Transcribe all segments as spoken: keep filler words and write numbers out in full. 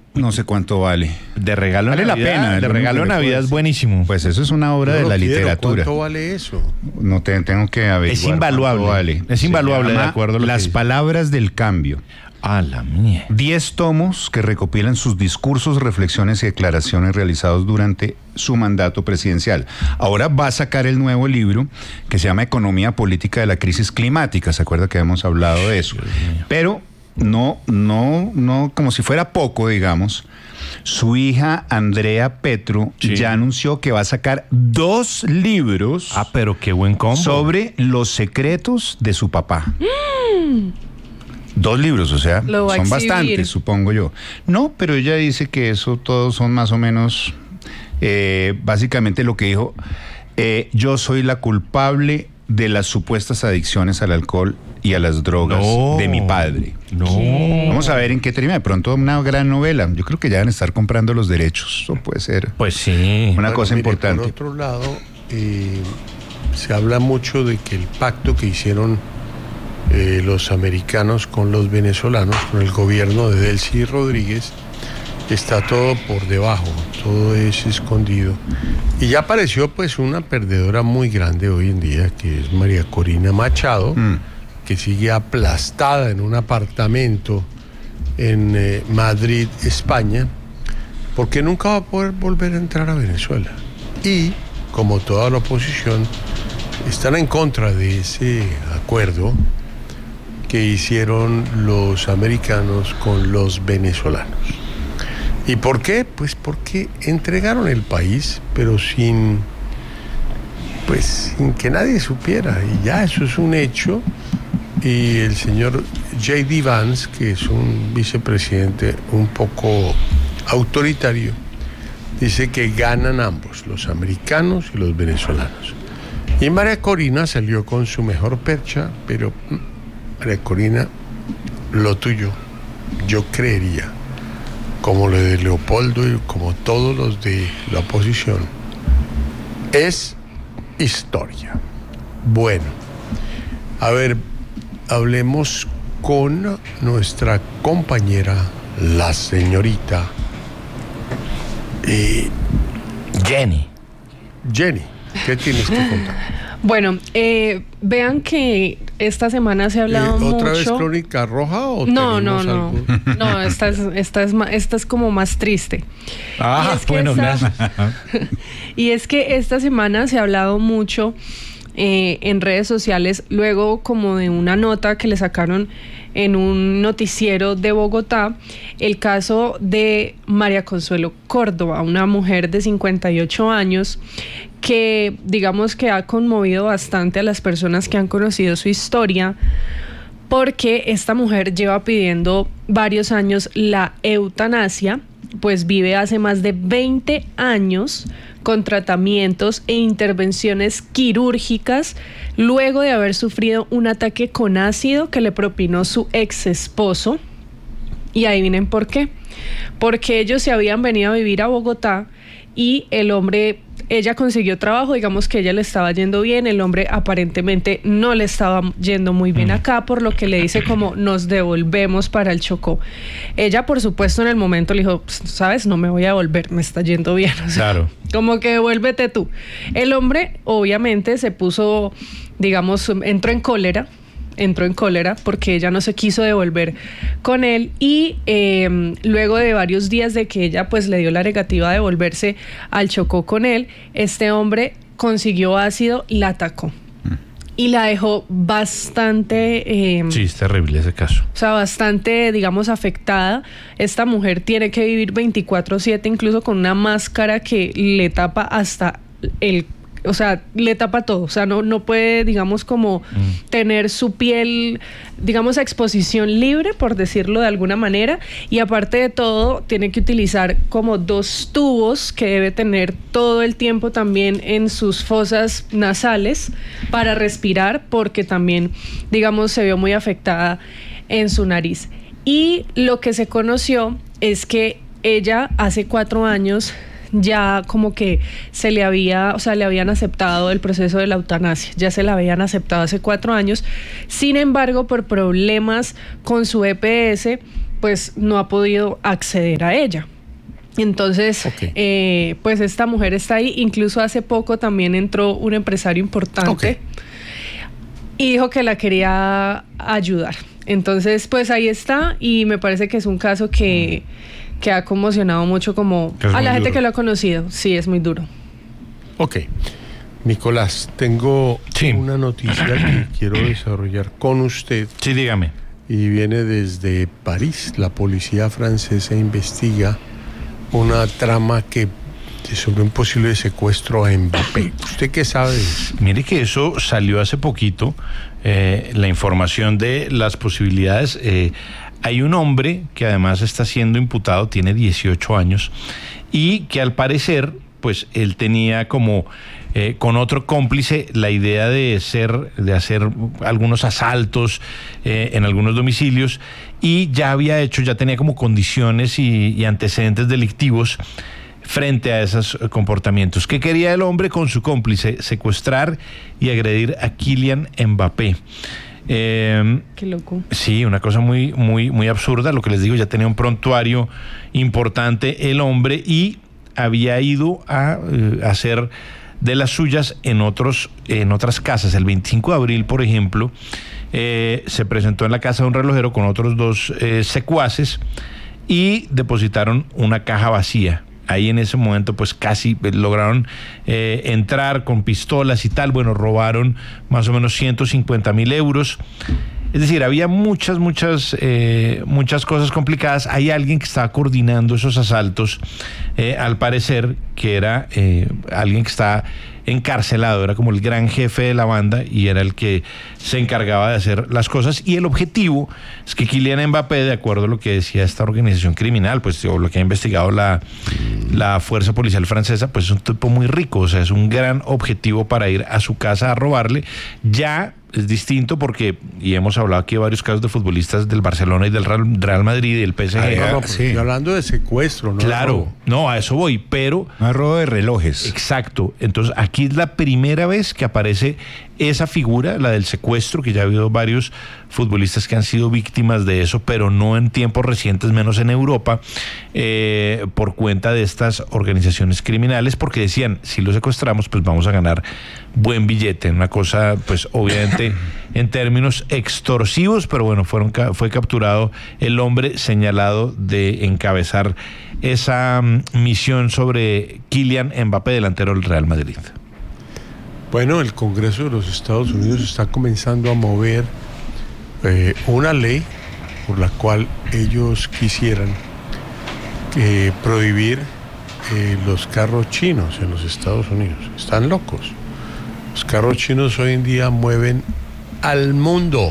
No sé cuánto vale. De regalo vale de Navidad, la pena. de regalo de Navidad es buenísimo. Pues eso es una obra Yo de lo la quiero. literatura. ¿Cuánto vale eso? No te, tengo que averiguar. Es invaluable. cuánto Vale. Es invaluable, Se llama de acuerdo a lo que Las dice. palabras del cambio. A la mía. Diez tomos que recopilan sus discursos, reflexiones y declaraciones realizados durante su mandato presidencial. Ahora va a sacar el nuevo libro que se llama Economía Política de la Crisis Climática. ¿Se acuerda que hemos hablado de eso? Pero no, no, no, como si fuera poco, digamos. Su hija Andrea Petro Sí. ya anunció que va a sacar dos libros Ah, pero qué buen combo. sobre los secretos de su papá. Dos libros, o sea, Lo va a son exhibir. bastantes, supongo yo. No, pero ella dice que eso todos son más o menos, eh, básicamente lo que dijo, eh, yo soy la culpable de las supuestas adicciones al alcohol y a las drogas No. de mi padre. No. ¿Qué? Vamos a ver en qué termina. De pronto una gran novela. Yo creo que ya van a estar comprando los derechos. Eso puede ser Pues sí. una Bueno, cosa mire, importante. Por otro lado, eh, se habla mucho de que el pacto que hicieron eh, los americanos con los venezolanos, con el gobierno de Delcy Rodríguez, está todo por debajo, todo es escondido. Y ya apareció pues una perdedora muy grande hoy en día, que es María Corina Machado, Mm. que sigue aplastada en un apartamento en eh, Madrid, España, porque nunca va a poder volver a entrar a Venezuela. Y, como toda la oposición, están en contra de ese acuerdo que hicieron los americanos con los venezolanos. ¿Y por qué? Pues porque entregaron el país, pero sin, pues, sin que nadie supiera. Y ya eso es un hecho. Y el señor J D Vance, que es un vicepresidente un poco autoritario, dice que ganan ambos, los americanos y los venezolanos. Y María Corina salió con su mejor percha, pero María Corina, lo tuyo, yo creería, como lo de Leopoldo y como todos los de la oposición, es historia. Bueno, a ver, hablemos con nuestra compañera, la señorita eh, Jenny. Jenny. ¿Qué tienes que contar? Bueno, eh, vean que esta semana se ha hablado Eh, ¿Otra mucho. vez Crónica Roja o No, no, tenemos no. algo? No, esta es, esta es, ma- esta es como más triste. Ah, Y es que bueno, esta- gracias. Y es que esta semana se ha hablado mucho eh, en redes sociales, luego como de una nota que le sacaron en un noticiero de Bogotá, el caso de María Consuelo Córdoba, una mujer de cincuenta y ocho años que digamos que ha conmovido bastante a las personas que han conocido su historia, porque esta mujer lleva pidiendo varios años la eutanasia, pues vive hace más de veinte años con tratamientos e intervenciones quirúrgicas luego de haber sufrido un ataque con ácido que le propinó su ex esposo. Y adivinen por qué. Porque ellos se habían venido a vivir a Bogotá y el hombre, ella consiguió trabajo, digamos que ella le estaba yendo bien, el hombre aparentemente no le estaba yendo muy bien acá, por lo que le dice como nos devolvemos para el Chocó. Ella, por supuesto, en el momento le dijo, sabes, no me voy a devolver, me está yendo bien. O sea, Claro. como que devuélvete tú. El hombre, obviamente, se puso, digamos, entró en cólera, entró en cólera porque ella no se quiso devolver con él y eh, luego de varios días de que ella pues le dio la negativa de volverse al Chocó con él, este hombre consiguió ácido y la atacó. Y la dejó bastante... Eh, Sí, es terrible ese caso. o sea, bastante, digamos, afectada. Esta mujer tiene que vivir veinticuatro siete, incluso con una máscara que le tapa hasta el... O sea, le tapa todo. O sea, no, no puede, digamos, como mm. tener su piel, digamos, a exposición libre, por decirlo de alguna manera. Y aparte de todo, tiene que utilizar como dos tubos que debe tener todo el tiempo también en sus fosas nasales para respirar, porque también, digamos, se vio muy afectada en su nariz. Y lo que se conoció es que ella hace cuatro años... ya como que se le había, o sea, le habían aceptado el proceso de la eutanasia, ya se la habían aceptado hace cuatro años, sin embargo, por problemas con su E P S, pues no ha podido acceder a ella. Entonces, Okay. eh, pues esta mujer está ahí. Incluso hace poco también entró un empresario importante Okay. y dijo que la quería ayudar. Entonces, pues ahí está, y me parece que es un caso que, que ha conmocionado mucho como Que es a la muy gente duro. que lo ha conocido. Sí, es muy duro. Ok. Nicolás, tengo Sí. una noticia que quiero desarrollar con usted Sí, dígame. y viene desde París. La policía francesa investiga una trama que sobre un posible secuestro a Mbappé. ¿Usted qué sabe de eso? Mire que eso salió hace poquito, eh, la información de las posibilidades. Eh, hay un hombre que además está siendo imputado, tiene dieciocho años, y que al parecer, pues él tenía como eh, con otro cómplice la idea de ser, de hacer algunos asaltos eh, en algunos domicilios, y ya había hecho, ya tenía como condiciones y, y antecedentes delictivos frente a esos comportamientos. ¿Qué quería el hombre con su cómplice? Secuestrar y agredir a Kylian Mbappé. Eh, Qué loco. sí, una cosa muy, muy, muy absurda. Lo que les digo, ya tenía un prontuario importante el hombre y había ido a eh, hacer de las suyas en otros, en otras casas. El veinticinco de abril, por ejemplo, eh, se presentó en la casa de un relojero con otros dos eh, secuaces y depositaron una caja vacía. Ahí en ese momento pues casi lograron eh, entrar con pistolas y tal. Bueno, robaron más o menos ciento cincuenta mil euros. Es decir, había muchas, muchas, eh, muchas cosas complicadas. Hay alguien que estaba coordinando esos asaltos, eh, al parecer, que era eh, alguien que estaba encarcelado, era como el gran jefe de la banda y era el que se encargaba de hacer las cosas. Y el objetivo es que Kylian Mbappé, de acuerdo a lo que decía esta organización criminal, pues o lo que ha investigado la, la fuerza policial francesa, pues es un tipo muy rico, o sea, es un gran objetivo para ir a su casa a robarle. Ya es distinto porque, y hemos hablado aquí de varios casos de futbolistas del Barcelona y del Real, Real Madrid y del P S G. Ah, No, no, pero sí. estoy hablando de secuestro, ¿no? Claro, no, a eso voy, pero... No es robo de relojes. Exacto. Entonces, aquí es la primera vez que aparece esa figura, la del secuestro, que ya ha habido varios futbolistas que han sido víctimas de eso, pero no en tiempos recientes, menos en Europa, eh, por cuenta de estas organizaciones criminales, porque decían, si lo secuestramos, pues vamos a ganar buen billete. Una cosa, pues obviamente, en términos extorsivos, pero bueno, fueron, fue capturado el hombre señalado de encabezar esa um, misión sobre Kylian Mbappé, delantero del Real Madrid. Bueno, el Congreso de los Estados Unidos está comenzando a mover eh, una ley por la cual ellos quisieran eh, prohibir eh, los carros chinos en los Estados Unidos. Están locos. Los carros chinos hoy en día mueven al mundo.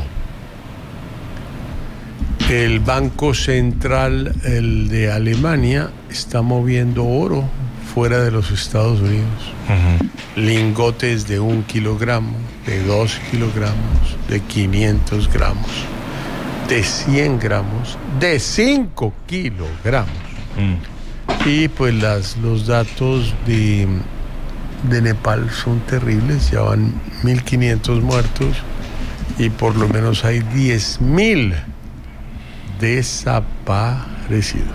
El Banco Central, el de Alemania, está moviendo oro fuera de los Estados Unidos. Uh-huh. Lingotes de un kilogramo, de dos kilogramos, de quinientos gramos, de cien gramos, de cinco kilogramos. Mm. Y pues las, los datos de, de Nepal son terribles, ya van mil quinientos muertos y por lo menos hay diez mil desaparecidos.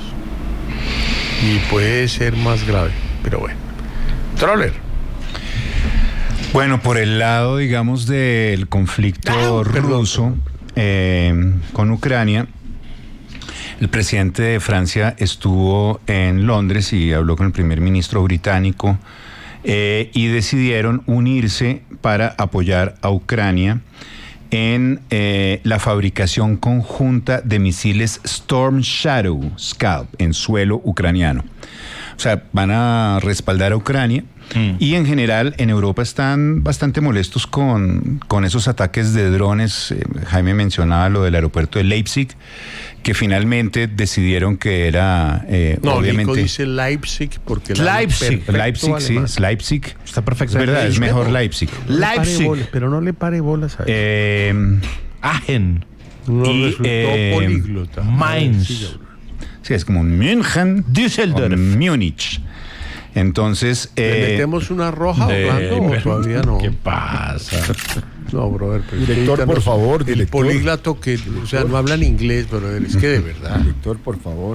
Y puede ser más grave, pero bueno. Troller. Bueno, por el lado, digamos, del conflicto Ah, perdón, ruso perdón. eh, con Ucrania, el presidente de Francia estuvo en Londres y habló con el primer ministro británico eh, y decidieron unirse para apoyar a Ucrania en eh, la fabricación conjunta de misiles Storm Shadow Scalp en suelo ucraniano. O sea, van a respaldar a Ucrania. Mm. Y en general en Europa están bastante molestos con, con esos ataques de drones. Eh, Jaime mencionaba lo del aeropuerto de Leipzig, que finalmente decidieron que era eh, No, obviamente... Nico dice Leipzig porque Leipzig, Leipzig, sí, es Leipzig. Está perfecto. Es verdad, es mejor Leipzig. Leipzig. Bolas, pero no le pare bolas a eso. Eh, Aachen. No y, resultó eh, políglota. Mainz. Sí, sí, es como München, Düsseldorf. o Múnich. Entonces... ¿Le eh, metemos una roja Eh, Orlando o todavía no? ¿Qué pasa? No, brother, pero Director, por favor, el director. políglato que, o sea, no hablan inglés, brother, es que de verdad. Director, por favor.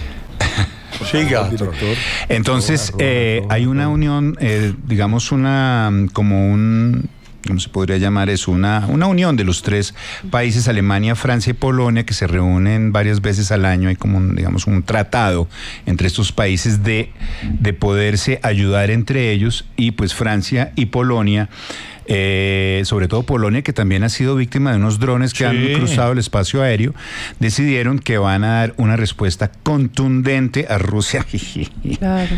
Siga, Director. Entonces, Roja, roja, eh, roja, hay una roja. unión, eh, digamos, una, como un, ¿cómo se podría llamar eso? Una, una unión de los tres países, Alemania, Francia y Polonia, que se reúnen varias veces al año. Hay como, un, digamos, un tratado entre estos países de, de poderse ayudar entre ellos. Y pues Francia y Polonia, eh, sobre todo Polonia, que también ha sido víctima de unos drones que Sí. han cruzado el espacio aéreo, decidieron que van a dar una respuesta contundente a Rusia. Claro.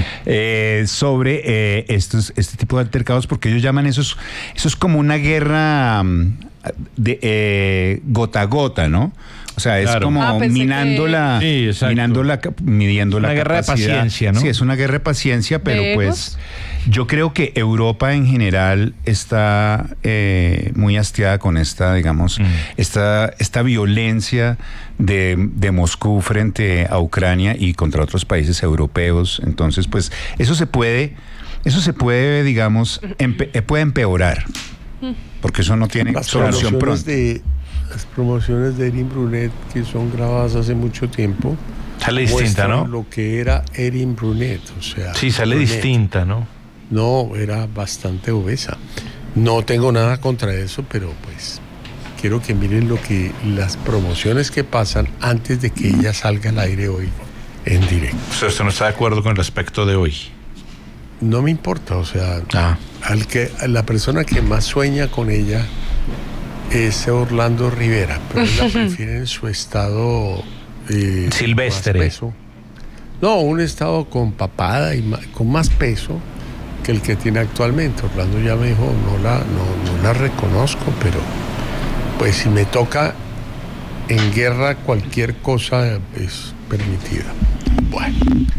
Eh, sobre eh, estos, este tipo de altercados, porque ellos llaman esos, eso es como una guerra mm, de eh, gota a gota, ¿no? O sea, es Claro. como Ah, pensé minando que- la, Sí, exacto. minando la, cap- midiendo la Una guerra de capacidad. paciencia, ¿no? Sí, es una guerra de paciencia, pero ¿De pues egos? yo creo que Europa en general está eh, muy hastiada con esta, digamos, Mm. esta, esta violencia de, de Moscú frente a Ucrania y contra otros países europeos. Entonces, pues eso se puede, eso se puede, digamos, empe- eh, puede empeorar, porque eso no tiene Las solución promociones pronto. de las promociones de Erin Brunet, que son grabadas hace mucho tiempo, Sale distinta, muestran ¿no? lo que era Erin Brunet, o sea, Sí, sale Brunet. distinta, ¿no? No, era bastante obesa. No tengo nada contra eso, pero pues quiero que miren lo que las promociones que pasan antes de que ella salga al aire hoy en directo. O sea, usted no está de acuerdo con el aspecto de hoy. No me importa, o sea, Ah. al que a la persona que más sueña con ella es Orlando Rivera, pero él la prefiere en su estado eh, Silvestre. más peso. No, un estado con papada y ma- con más peso que el que tiene actualmente. Orlando ya me dijo, no la, no, no la reconozco, pero pues si me toca en guerra cualquier cosa es permitida. Bueno.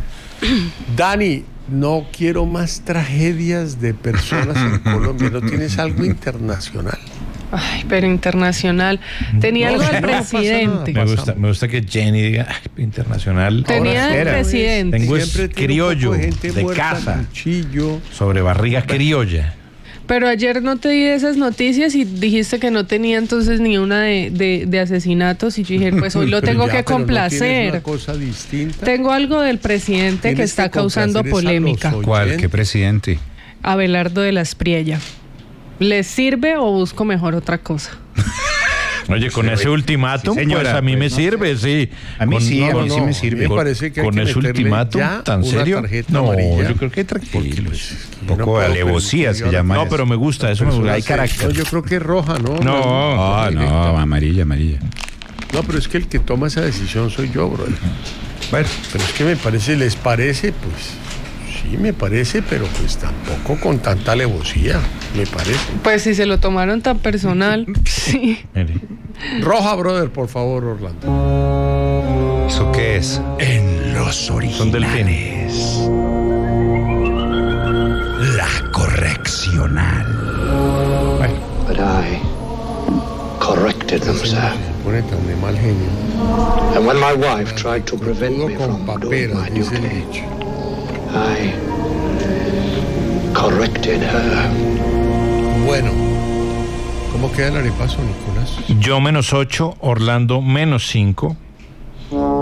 Dani, no quiero más tragedias de personas en Colombia. ¿No tienes algo internacional? Ay, pero internacional. Tenía No, algo sí, del no pasa presidente. nada. Me gusta, me gusta que Jenny diga "Ay, internacional". Tenía Ahora del espera. presidente. Tengo es Siempre tiene un criollo, poco de gente de muerta, casa. cuchillo. Sobre barriga criolla. Pero ayer no te di esas noticias y dijiste que no tenía entonces ni una de, de, de asesinatos. Y yo dije, pues hoy lo Pero tengo ya, que pero ¿no tienes complacer. una cosa distinta? Tengo algo del presidente que Tienes está que causando complacer es a los polémica. oyentes. ¿Cuál? ¿Qué presidente? Abelardo de la Espriella. ¿Les sirve o busco mejor otra cosa? Oye, con ese ultimátum, Sí, señora, pues a mí pues, me no sirve, sí. A mí Con- sí, a no, mí sí no, me sirve. Me Con, parece que hay con que ese meterle ultimátum ya tan una serio. tarjeta No, amarilla. yo creo que Porque, tranquilo. pues, Un yo no poco de puedo alevosía permitir se ahora llama No, eso. pero me gusta, eso me gusta. Hay personas- carácter. No, yo creo que es roja, ¿no? No. Ah, no, amarilla, amarilla. No, pero es que el que toma esa decisión soy yo, brother. Bueno, pero es que me parece, ¿les parece? Pues sí, me parece, pero pues tampoco con tanta alevosía, me parece. Pues si se lo tomaron tan personal. Sí. Mire. Roja, brother, por favor, Orlando. ¿Eso qué es? En los Son delfines. la correccional. But I corrected them, sir. Se pone tan de mal genio. And when my wife tried to prevent me Uno from con doing paperas, my dice el duty, dicho. I corrected her. Bueno, ¿cómo queda el arepaso, Nicolás? Yo menos ocho, Orlando menos cinco.